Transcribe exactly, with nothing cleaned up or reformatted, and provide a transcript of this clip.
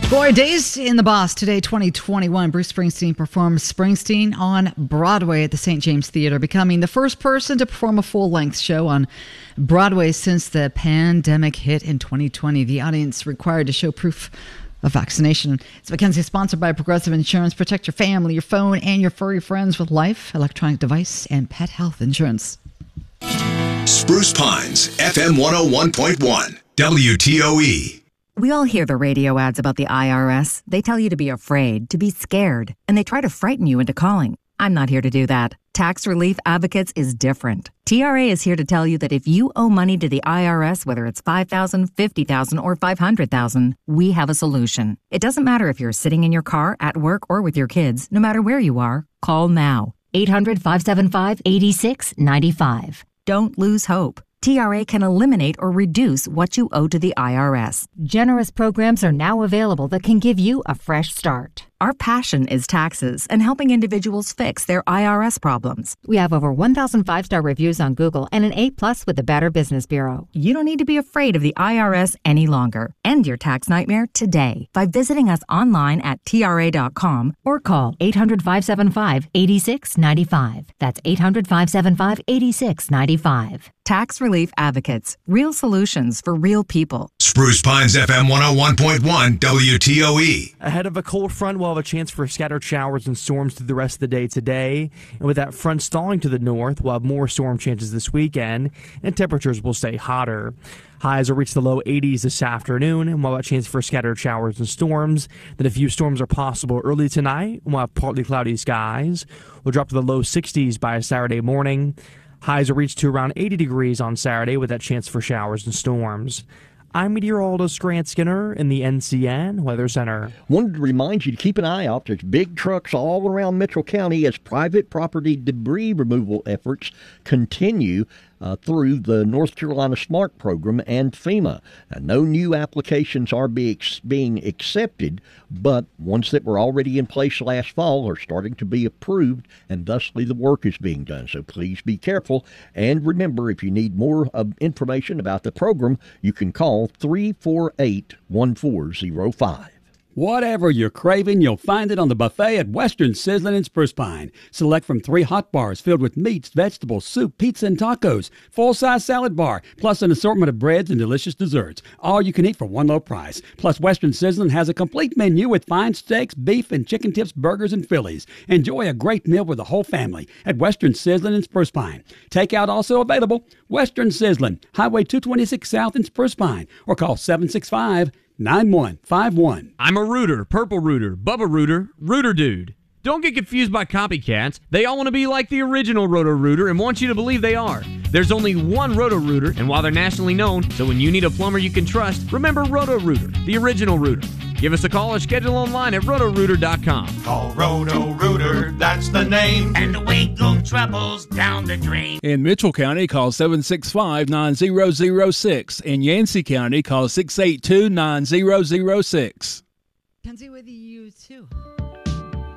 Glory days in the Boss today, twenty twenty-one. Bruce Springsteen performs Springsteen on Broadway at the Saint James Theater, becoming the first person to perform a full-length show on Broadway since the pandemic hit in twenty twenty. The audience required to show proof of vaccination. It's Mackenzie, sponsored by Progressive Insurance. Protect your family, your phone, and your furry friends with life, electronic device, and pet health insurance. Spruce Pines, F M one oh one point one, W T O E. We all hear the radio ads about the I R S. They tell you to be afraid, to be scared, and they try to frighten you into calling. I'm not here to do that. Tax Relief Advocates is different. T R A is here to tell you that if you owe money to the I R S, whether it's five thousand dollars, fifty thousand dollars, or five hundred thousand dollars, we have a solution. It doesn't matter if you're sitting in your car, at work, or with your kids. No matter where you are, call now. eight hundred, five seven five, eight six nine five. Don't lose hope. T R A can eliminate or reduce what you owe to the I R S. Generous programs are now available that can give you a fresh start. Our passion is taxes and helping individuals fix their I R S problems. We have over one thousand five-star reviews on Google and an A plus with the Better Business Bureau. You don't need to be afraid of the I R S any longer. End your tax nightmare today by visiting us online at T R A dot com or call eight hundred, five seven five, eight six nine five. That's eight hundred, five seven five, eight six nine five. Tax Relief Advocates. Real solutions for real people. Spruce Pines, F M one oh one point one, W T O E. Ahead of a cold front, we'll have a chance for scattered showers and storms through the rest of the day today. And with that front stalling to the north, we'll have more storm chances this weekend, and temperatures will stay hotter. Highs will reach the low eighties this afternoon, and we'll have a chance for scattered showers and storms. Then a few storms are possible early tonight, and we'll have partly cloudy skies. We'll drop to the low sixties by Saturday morning. Highs will reach to around eighty degrees on Saturday with that chance for showers and storms. I'm meteorologist Grant Skinner in the N C N Weather Center. Wanted to remind you to keep an eye out. There's big trucks all around Mitchell County as private property debris removal efforts continue uh, through the North Carolina SMART program and FEMA. Now, no new applications are be ex- being accepted, but ones that were already in place last fall are starting to be approved, and thusly the work is being done. So please be careful. And remember, if you need more uh, information about the program, you can call three four eight, one four zero five. Whatever you're craving, you'll find it on the buffet at Western Sizzlin' in Spruce Pine. Select from three hot bars filled with meats, vegetables, soup, pizza, and tacos. Full-size salad bar, plus an assortment of breads and delicious desserts. All you can eat for one low price. Plus, Western Sizzlin' has a complete menu with fine steaks, beef, and chicken tips, burgers, and Phillies. Enjoy a great meal with the whole family at Western Sizzlin' in Spruce Pine. Takeout also available. Western Sizzlin', Highway two twenty-six South in Spruce Pine, or call seven six five, nine one five one. I'm a Rooter, Purple Rooter, Bubba Rooter, Rooter Dude. Don't get confused by copycats. They all want to be like the original Roto-Rooter and want you to believe they are. There's only one Roto-Rooter, and while they're nationally known, so when you need a plumber you can trust, remember Roto-Rooter, the original Rooter. Give us a call or schedule online at roto rooter dot com. Call Roto-Rooter, that's the name. And away go troubles down the drain. In Mitchell County, call seven six five, nine zero zero six. In Yancey County, call six eight two, nine zero zero six. Kenzie with you too.